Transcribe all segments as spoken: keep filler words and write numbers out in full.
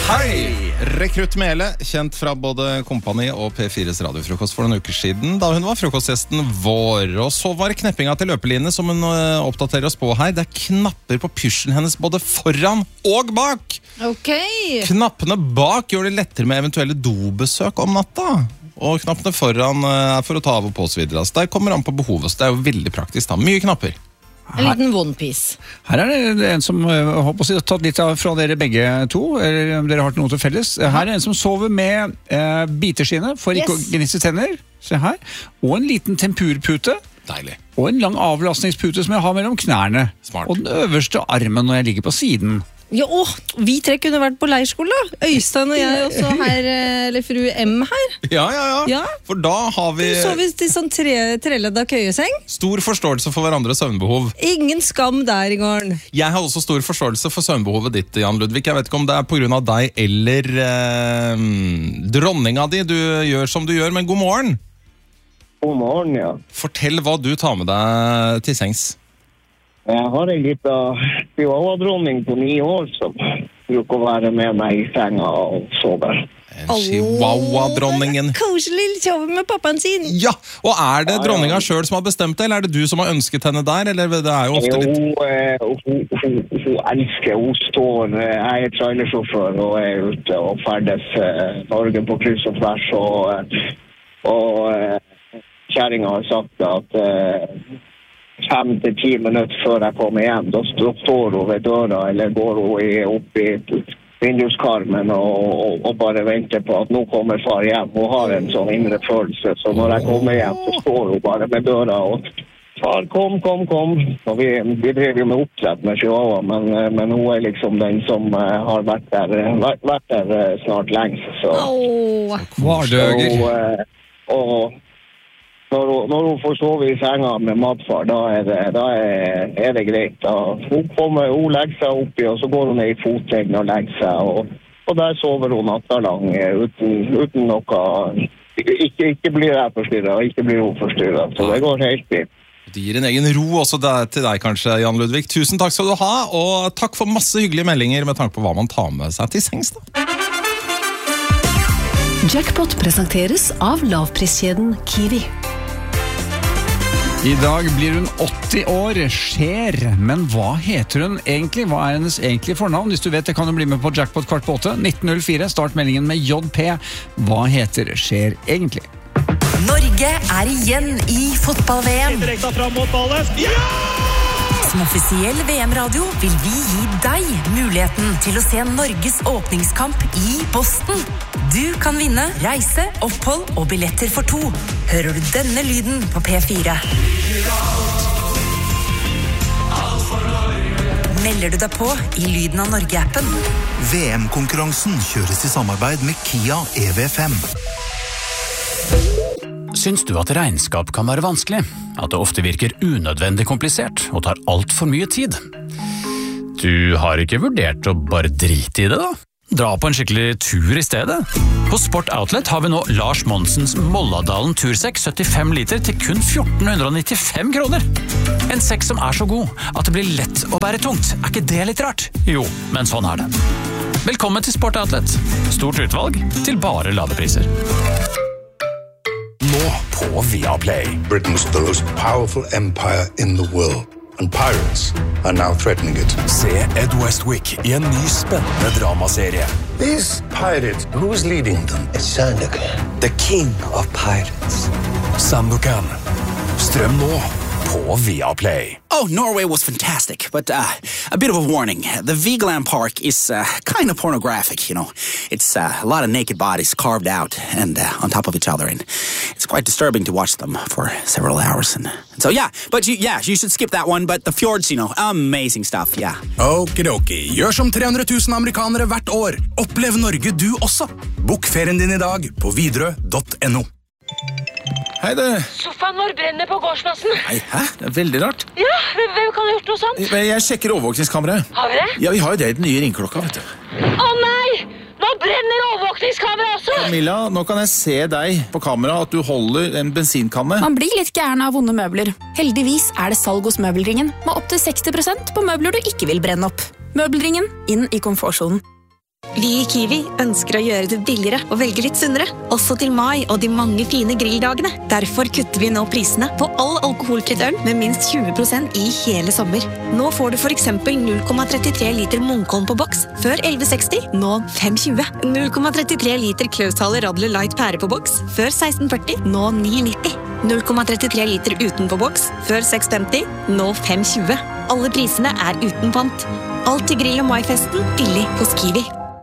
Hei! Rekrutt Mele, kjent fra både Kompani og P fires radiofrokost for noen uker siden, da hun var frokostgjesten vår. Og så var det kneppinga til løpelinje som hun oppdaterer oss på her. Det er knapper på pysjen hennes både foran og bak. Ok. Knappene bak gjør det lettere med eventuelle dobesøk om natta. Og knappene foran er for å ta av og på så videre. Så der kommer an på behovet, så det er jo veldig praktisk da. Mye knapper. En liten onepiece. Her er det en som har tatt litt av fra dere begge to, eller om dere har noe til felles. Her er en som sover med eh, biteskinne for ikke Yes. å gnisse tenner. Se her. Og en liten tempurpute. Deilig. Og en lang avlastningspute som jeg har mellom knærne. Smart. Og den øverste armen når jeg ligger på siden. Ja, åh, vi tre kunne vært på leirskole da. Øystein og jeg også her, eller fru M her. Ja, ja, ja. Ja. For da har vi Så vi til sånn tre, treledda køyeseng. stor forståelse for hverandres søvnbehov. Ingen skam der i gården. Jeg har også stor forståelse for søvnbehovet ditt, Jan Ludvig. Jeg vet ikke om det er på grunn av deg eller eh, dronninga di du gjør som du gjør, men god morgen. God morgen, ja. Fortell hva du tar med deg til sengs. Jeg har en liten chihuahua-dronning på ni år som bruker å være med meg i senga og sove. En chihuahua-dronningen. Koselig sover med pappaen sin. Ja, og er det dronninga selv som har bestemt det, eller er det du som har ønsket henne der? Eller det er jo ofte Jo, litt... eh, hun, hun, hun elsker, hun står, eh, jeg er trailersjåfør og er ute og ferdes eh, Norge på kryss og tvers, og, eh, og eh, kjæringa har sagt at eh, fem til ti minutter før jeg kommer hjem, da står hun ved døra, eller går hun i, opp i vinduskarmen og, og, og bare venter på at nå kommer far hjem. Hun har en sånn indre følelse, så når jeg kommer hjem, så står hun bare med døra og far, kom, kom, kom. Og vi, vi driver jo med oppdrett med chihuahua, men, men hun er liksom den som har vært der, vært, vært der snart lengst. Så, Åh. Hvardøger. så, og, og Når hun, når hun får sove i senga med matfar, da er det, da er, er det greit. Da. Hun, kommer, hun legger seg oppi, og så går hun ned i fottegn og legger seg. Og, og der sover hun natta lang uten, uten noe. Ikke, ikke blir jeg forstyrret, og ikke blir hun forstyrret. Så det går helt fint. Det gir en egen ro også der, til deg kanskje, Jan Ludvig. Tusen takk skal du ha, og takk for masse hyggelige meldinger med tanke på hva man tar med seg til sengs da. Jackpot presenteres av lavpriskjeden Kiwi. I dag blir hun åtti år, Cher, men hva heter hun egentlig? Hva er hennes egentlige fornavn? Hvis du vet det, kan du bli med på Jackpot kvart på åtte. nitten null fire, start meldingen med J P. Hva heter Cher egentlig? Norge er igjen i fotball-V M. Direkte fram mot ballen. Ja! Som offisiell V M-radio vil vi gi deg muligheten til å se Norges åpningskamp i Boston. Du kan vinne reise, opphold og billetter for to. Hører du denne lyden på P fire? Melder du deg på i Lyden av Norge-appen? V M-konkurransen kjøres i samarbeid med Kia E V fem. Syns du at regnskap kan være vanskelig? At det ofte virker unødvendig komplisert og tar alt for mye tid? Du har ikke vurdert å bare drite i det da? Dra på en skikkelig tur i stedet. På Sport Outlet har vi nå Lars Monsens Molladalen tursekk syttifem liter til kun fjorten nittifem kroner. En sekk som er så god at det blir lett å bære tungt. Er ikke det litt rart? Jo, men sånn er det. Velkommen til Sport Outlet. Stort utvalg til bare lave priser. Nå på Viaplay. Britain's the most powerful empire in the world. And pirates are now threatening it. Se Ed Westwick i en ny spennende dramaserie. These pirates, who's leading them? It's Sandokan, the king of pirates. Sandokan. Strøm nå på Viaplay. Oh, Norway was fantastic, but uh, a bit of a warning. The Vigeland Park is uh, kind of pornographic, you know. It's uh, a lot of naked bodies carved out and uh, on top of each other, and it's quite disturbing to watch them for several hours. And, and so, yeah, but you, yeah, you should skip that one, but the fjords, you know, amazing stuff, yeah. Okidoki, gjør som tre hundre tusen amerikanere hvert år. Opplev Norge du også. Bok ferien din i dag på videre punktum no. Hei du. Sofaen vår brenner på gårdsplassen. Nei, hæ? Det er veldig rart. Ja, hvem kan ha gjort noe sånt? Jeg sjekker overvåkningskameraet. Har vi det? Ja, vi har jo det i den nye ringklokka, vet du. Å nei! Nå brenner overvåkningskameraet også! Camilla, nå kan jeg se deg på kamera at du holder en bensinkanne. Man blir litt gæren av vonde møbler. Heldigvis er det salg hos Møbelringen, med opp til seksti prosent på møbler du ikke vil brenne opp. Møbelringen, inn i komfortsonen. Vi i Kiwi ønsker å gjøre det billigere og velge litt sunnere, også til mai og de mange fine grilldagene. Derfor kutter vi nå prisene på all alkoholfritt øl med minst tjue prosent i hele sommer. Nå får du for eksempel null komma trettitre liter Munkholm på boks, før elleve seksti, nå fem tjue. null komma trettitre liter Klaushaler Radler Light pære på boks, før seksten førti, nå ni nitti. null komma trettitre liter uten på boks, før seks femti, nå fem tjue. Alle prisene er uten pant. Alt til grill- og maifesten, billig hos Kiwi.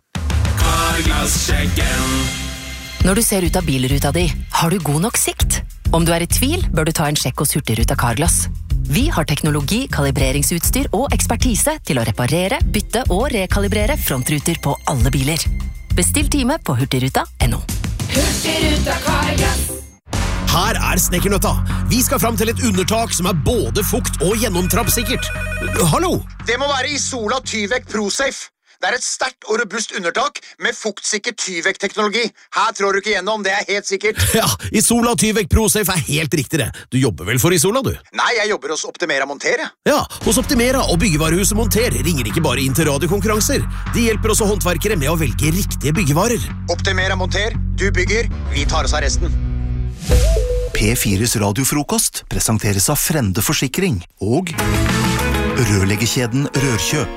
Når du ser ut av bilruta di, har du god nok sikt? Om du er i tvil, bør du ta en sjekk hos Hurtigruta Carglass. Vi har teknologi, kalibreringsutstyr og ekspertise til å reparere, bytte og rekalibrere frontruter på alle biler. Bestill time på hurtigruta punktum no. Hurtigruta Carglass. Her er Snekkernøtta. Vi skal fram til et undertak som er både fukt- og gjennomtrappsikkert. Hallo! Det må være Isola Tyvek ProSafe. Det er et sterkt og robust undertak med fuktsikker Tyvek-teknologi. Her trår du ikke gjennom, det er helt sikkert. Ja, Isola Tyvek ProSafe er helt riktig det. Du jobber vel for Isola, du? Nei, jeg jobber hos Optimera Monter. Ja, hos Optimera og byggevarehuset Monter ringer ikke bare inn til radiokonkurranser. De hjelper også håndverkere med å velge riktige byggevarer. Optimera Monter, du bygger, vi tar oss av resten. P fires radiofrokost presenteres av Frende Forsikring og rørleggerkjeden Rørkjøp.